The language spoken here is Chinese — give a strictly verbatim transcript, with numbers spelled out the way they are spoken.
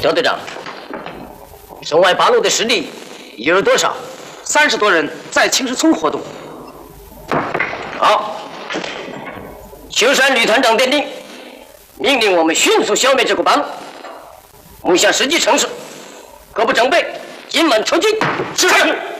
刁队长，城外八路的实力有多少？ 三十多人在青石村活动。 好，秋山旅团长电令，命令我们迅速消灭这股八路。目下时机成熟，各部整备，今晚出击。 是。